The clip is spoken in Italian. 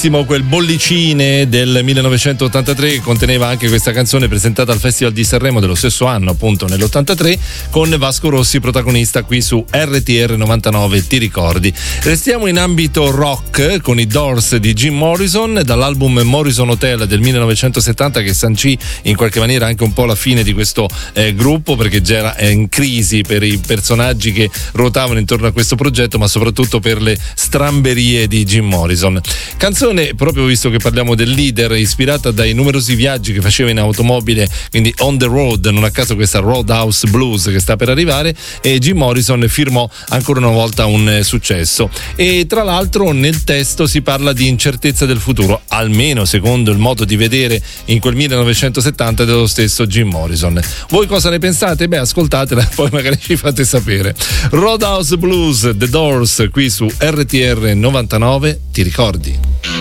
Quel bollicine del 1983 che conteneva anche questa canzone presentata al Festival di Sanremo dello stesso anno, appunto nell'83, con Vasco Rossi protagonista qui su RTR 99, ti ricordi. Restiamo in ambito rock con i Doors di Jim Morrison, dall'album Morrison Hotel del 1970, che sancì in qualche maniera anche un po' la fine di questo gruppo, perché già era in crisi per i personaggi che ruotavano intorno a questo progetto, ma soprattutto per le stramberie di Jim Morrison. Canzone, proprio visto che parliamo del leader, ispirata dai numerosi viaggi che faceva in automobile, quindi on the road, non a caso questa Roadhouse Blues che sta per arrivare, e Jim Morrison firmò ancora una volta un successo. E tra l'altro nel testo si parla di incertezza del futuro, almeno secondo il modo di vedere in quel 1970 dello stesso Jim Morrison. Voi cosa ne pensate? Beh, ascoltatela e poi magari ci fate sapere. Roadhouse Blues, The Doors, qui su RTR 99, ti ricordi?